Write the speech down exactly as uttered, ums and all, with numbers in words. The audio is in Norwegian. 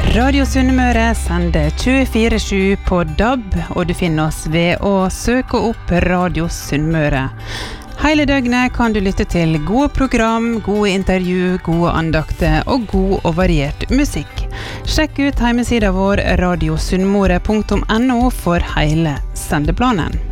Radio Sunnmøre sender tjuefire sju på D A B, og du finner oss ved å søke opp Radio Sunnmøre. Hele døgnet kan du lytte til gode program, gode intervju, gode andakter og god og variert musikk. Sjekk ut hjemmesiden vår radio sunnmøre punktum n o for hele sendeplanen.